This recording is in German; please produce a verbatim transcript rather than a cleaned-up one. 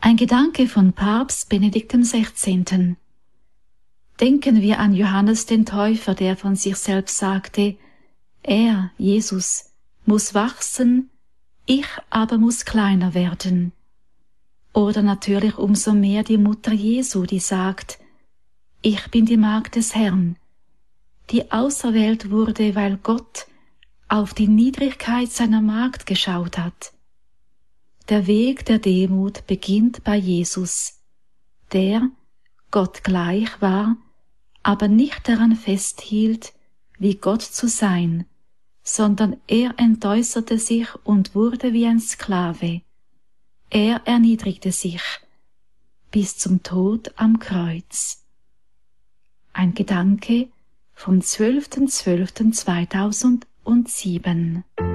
Ein Gedanke von Papst Benedikt dem Sechzehnten. Denken wir an Johannes den Täufer, der von sich selbst sagte, er, Jesus, muss wachsen, ich aber muss kleiner werden. Oder natürlich umso mehr die Mutter Jesu, die sagt, ich bin die Magd des Herrn, die auserwählt wurde, weil Gott auf die Niedrigkeit seiner Magd geschaut hat. Der Weg der Demut beginnt bei Jesus, der Gott gleich war, aber nicht daran festhielt, wie Gott zu sein, sondern er entäußerte sich und wurde wie ein Sklave. Er erniedrigte sich bis zum Tod am Kreuz. Ein Gedanke vom zwölften zwölften zweitausendsieben.